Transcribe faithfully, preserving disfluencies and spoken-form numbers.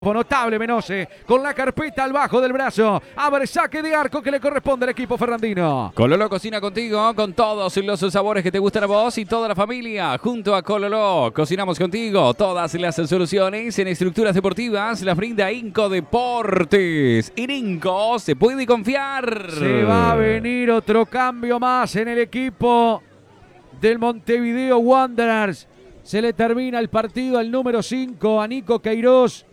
Notable Menose, con la carpeta al bajo del brazo. Abre saque de arco que le corresponde al equipo ferrandino. Cololo cocina contigo con todos los sabores que te gustan a vos y toda la familia. Junto a Cololo cocinamos contigo. Todas las soluciones en estructuras deportivas las brinda Inco Deportes. En Inco se puede confiar. Se va a venir otro cambio más en el equipo del Montevideo Wanderers. Se le termina el partido al número cinco a Nico Queiroz.